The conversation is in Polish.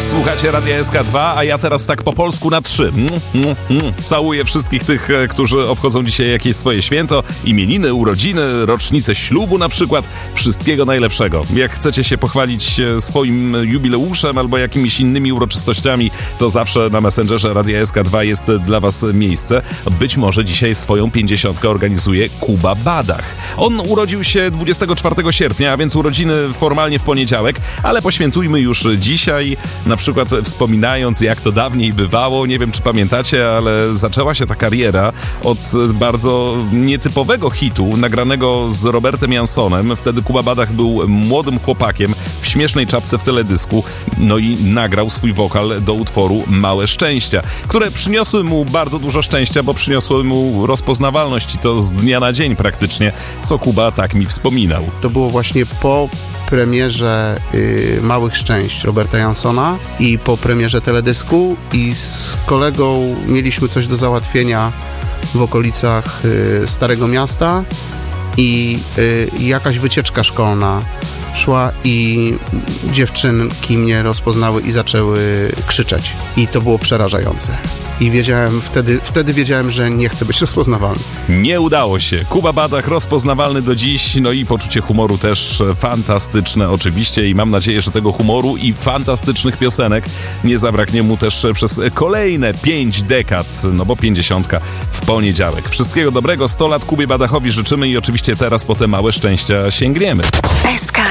Słuchacie Radia SK2, a ja teraz tak po polsku na 3. Całuję wszystkich tych, którzy obchodzą dzisiaj jakieś swoje święto, imieniny, urodziny, rocznicę ślubu na przykład. Wszystkiego najlepszego. Jak chcecie się pochwalić swoim jubileuszem albo jakimiś innymi uroczystościami, to zawsze na Messengerze Radia SK2 jest dla was miejsce. Być może dzisiaj swoją 50 organizuje Kuba Badach. On urodził się 24 sierpnia, a więc urodziny formalnie w poniedziałek, ale poświętujmy już dzisiaj, na przykład wspominając, jak to dawniej bywało. Nie wiem, czy pamiętacie, ale zaczęła się ta kariera od bardzo nietypowego hitu nagranego z Robertem Jansonem. Wtedy Kuba Badach był młodym chłopakiem w śmiesznej czapce w teledysku, no i nagrał swój wokal do utworu Małe Szczęścia, które przyniosły mu bardzo dużo szczęścia, bo przyniosły mu rozpoznawalność i to z dnia na dzień praktycznie, co Kuba tak mi wspominał. To było właśnie po premierze Małych Szczęść Roberta Jansona i po premierze teledysku i z kolegą mieliśmy coś do załatwienia w okolicach Starego Miasta i jakaś wycieczka szkolna szła i dziewczynki mnie rozpoznały i zaczęły krzyczeć. I to było przerażające. I wiedziałem, wtedy wiedziałem, że nie chcę być rozpoznawalny. Nie udało się. Kuba Badach rozpoznawalny do dziś, no i poczucie humoru też fantastyczne oczywiście i mam nadzieję, że tego humoru i fantastycznych piosenek nie zabraknie mu też przez kolejne 5 dekad, no bo 50 w poniedziałek. Wszystkiego dobrego, 100 lat Kubie Badachowi życzymy i oczywiście teraz po te małe szczęścia sięgniemy. SK